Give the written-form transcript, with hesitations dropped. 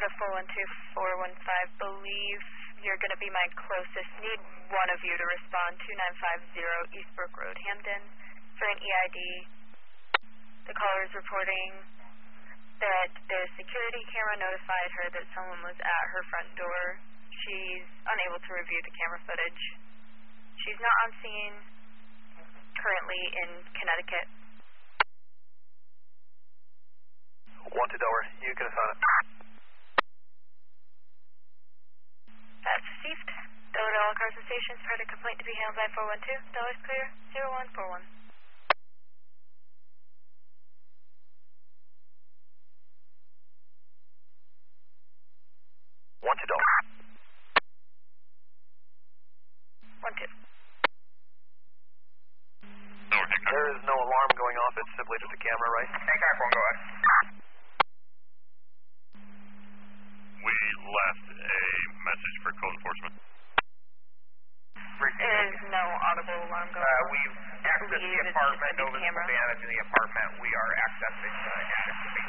to 412415. Believe you're going to be my closest. Need one of you to respond. 2950 Eastbrook Road, Hamden, for an EID. The caller is reporting that the security camera notified her that someone was at her front door. She's unable to review the camera footage. She's not on scene, currently in Connecticut. Wanted Delaware, you can assign it. That's received. Delaware to all cars and stations. Prior to complaint to be handled by 412. Delaware clear. 0141. Wanted Delaware. 12. There is no alarm going off. It's simply just a camera, right? Hancock 1, go ahead. We left a message for code enforcement. There is no audible alarm going on. We've accessed the apartment. No visible damage in the apartment. We are accessing attic to be